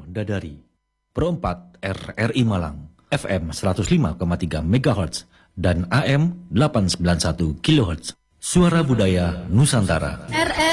Dadari. Pro 4 RRI Malang, FM 105,3 MHz dan AM 891 kHz. Suara Budaya Nusantara.